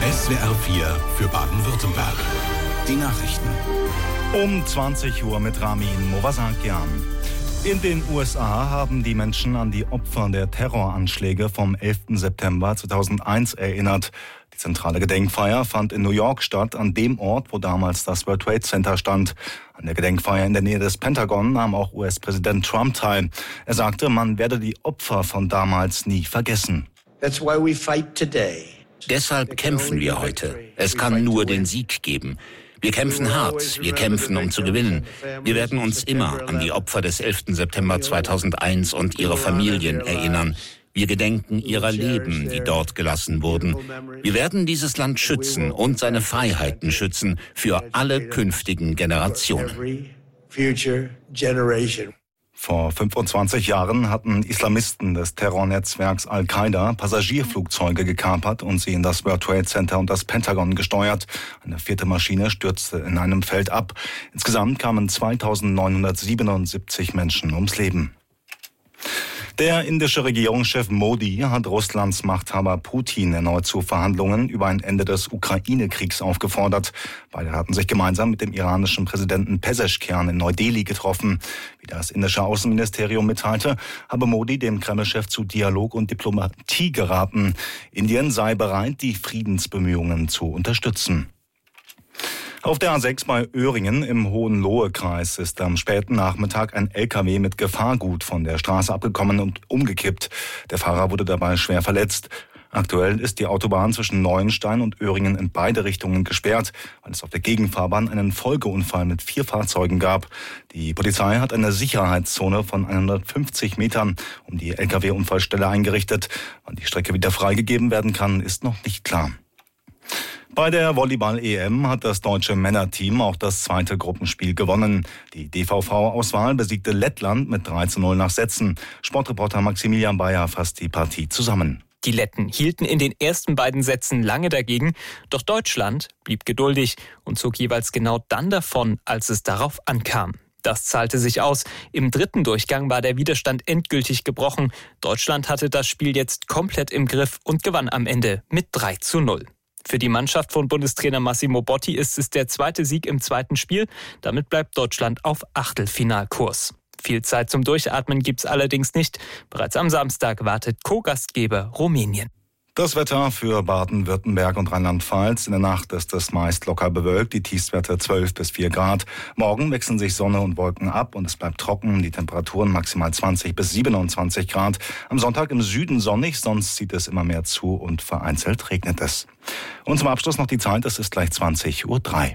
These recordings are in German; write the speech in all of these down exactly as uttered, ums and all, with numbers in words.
S W R vier für Baden-Württemberg. Die Nachrichten. Um zwanzig Uhr mit Ramin Movasakian. In den U S A haben die Menschen an die Opfer der Terroranschläge vom elften September zweitausendeins erinnert. Die zentrale Gedenkfeier fand in New York statt, an dem Ort, wo damals das World Trade Center stand. An der Gedenkfeier in der Nähe des Pentagon nahm auch U S-Präsident Trump teil. Er sagte, man werde die Opfer von damals nie vergessen. That's why we fight today. Deshalb kämpfen wir heute. Es kann nur den Sieg geben. Wir kämpfen hart, wir kämpfen, um zu gewinnen. Wir werden uns immer an die Opfer des elften September zweitausendeins und ihre Familien erinnern. Wir gedenken ihrer Leben, die dort gelassen wurden. Wir werden dieses Land schützen und seine Freiheiten schützen für alle künftigen Generationen. Vor fünfundzwanzig Jahren hatten Islamisten des Terrornetzwerks Al-Qaida Passagierflugzeuge gekapert und sie in das World Trade Center und das Pentagon gesteuert. Eine vierte Maschine stürzte in einem Feld ab. Insgesamt kamen zweitausendneunhundertsiebenundsiebzig Menschen ums Leben. Der indische Regierungschef Modi hat Russlands Machthaber Putin erneut zu Verhandlungen über ein Ende des Ukraine-Kriegs aufgefordert. Beide hatten sich gemeinsam mit dem iranischen Präsidenten Pezeshkian in Neu-Delhi getroffen. Wie das indische Außenministerium mitteilte, habe Modi dem Kreml-Chef zu Dialog und Diplomatie geraten. Indien sei bereit, die Friedensbemühungen zu unterstützen. Auf der A sechs bei Öhringen im Hohenlohe-Kreis ist am späten Nachmittag ein L K W mit Gefahrgut von der Straße abgekommen und umgekippt. Der Fahrer wurde dabei schwer verletzt. Aktuell ist die Autobahn zwischen Neuenstein und Öhringen in beide Richtungen gesperrt, weil es auf der Gegenfahrbahn einen Folgeunfall mit vier Fahrzeugen gab. Die Polizei hat eine Sicherheitszone von hundertfünfzig Metern um die L K W-Unfallstelle eingerichtet. Wann die Strecke wieder freigegeben werden kann, ist noch nicht klar. Bei der Volleyball-E M hat das deutsche Männerteam auch das zweite Gruppenspiel gewonnen. Die D V V-Auswahl besiegte Lettland mit drei zu null nach Sätzen. Sportreporter Maximilian Bayer fasst die Partie zusammen. Die Letten hielten in den ersten beiden Sätzen lange dagegen, doch Deutschland blieb geduldig und zog jeweils genau dann davon, als es darauf ankam. Das zahlte sich aus. Im dritten Durchgang war der Widerstand endgültig gebrochen. Deutschland hatte das Spiel jetzt komplett im Griff und gewann am Ende mit drei zu null. Für die Mannschaft von Bundestrainer Massimo Botti ist es der zweite Sieg im zweiten Spiel. Damit bleibt Deutschland auf Achtelfinalkurs. Viel Zeit zum Durchatmen gibt's allerdings nicht. Bereits am Samstag wartet Co-Gastgeber Rumänien. Das Wetter für Baden-Württemberg und Rheinland-Pfalz. In der Nacht ist es meist locker bewölkt, die Tiefstwerte zwölf bis vier Grad. Morgen wechseln sich Sonne und Wolken ab und es bleibt trocken. Die Temperaturen maximal zwanzig bis siebenundzwanzig Grad. Am Sonntag im Süden sonnig, sonst zieht es immer mehr zu und vereinzelt regnet es. Und zum Abschluss noch die Zeit, es ist gleich zwanzig Uhr drei.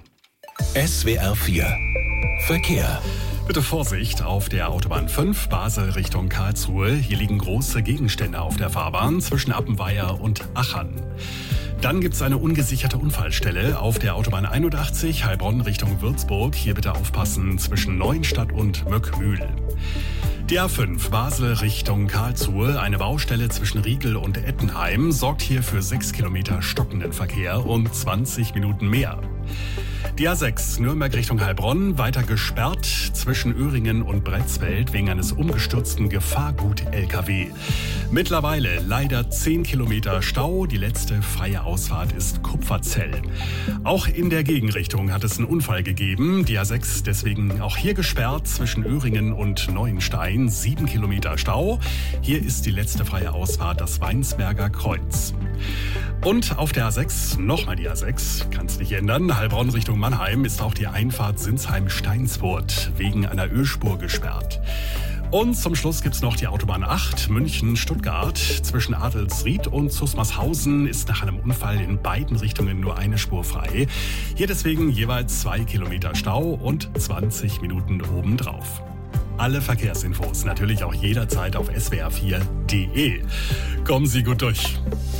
S W R vier Verkehr. Bitte Vorsicht auf der Autobahn fünf, Basel Richtung Karlsruhe. Hier liegen große Gegenstände auf der Fahrbahn zwischen Appenweier und Achern. Dann gibt es eine ungesicherte Unfallstelle auf der Autobahn einundachtzig, Heilbronn Richtung Würzburg. Hier bitte aufpassen zwischen Neuenstadt und Möckmühl. Die A fünf, Basel Richtung Karlsruhe, eine Baustelle zwischen Riegel und Ettenheim, sorgt hier für sechs Kilometer stockenden Verkehr und zwanzig Minuten mehr. Die A sechs, Nürnberg Richtung Heilbronn, weiter gesperrt zwischen Öhringen und Bretzfeld wegen eines umgestürzten Gefahrgut-L K W. Mittlerweile leider zehn Kilometer Stau, die letzte freie Ausfahrt ist Kupferzell. Auch in der Gegenrichtung hat es einen Unfall gegeben, die A sechs deswegen auch hier gesperrt zwischen Öhringen und Neuenstein, sieben Kilometer Stau. Hier ist die letzte freie Ausfahrt das Weinsberger Kreuz. Und auf der A sechs, nochmal die A sechs, kann es nicht ändern, Heilbronn Richtung Mannheim ist auch die Einfahrt Sinsheim-Steinsfurt wegen einer Ölspur gesperrt. Und zum Schluss gibt's noch die Autobahn acht, München-Stuttgart. Zwischen Adelsried und Zusmarshausen ist nach einem Unfall in beiden Richtungen nur eine Spur frei. Hier deswegen jeweils zwei Kilometer Stau und zwanzig Minuten obendrauf. Alle Verkehrsinfos natürlich auch jederzeit auf S W R vier punkt de. Kommen Sie gut durch.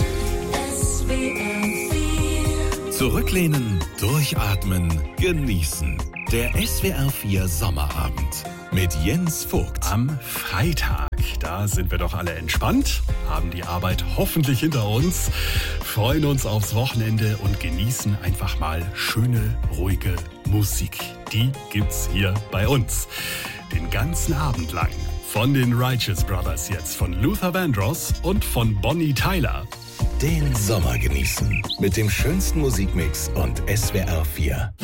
Zurücklehnen, durchatmen, genießen. Der S W R vier Sommerabend mit Jens Vogt. Am Freitag, da sind wir doch alle entspannt, haben die Arbeit hoffentlich hinter uns, freuen uns aufs Wochenende und genießen einfach mal schöne, ruhige Musik. Die gibt's hier bei uns. Den ganzen Abend lang. Von den Righteous Brothers jetzt, von Luther Vandross und von Bonnie Tyler. Den Sommer genießen mit dem schönsten Musikmix und S W R vier.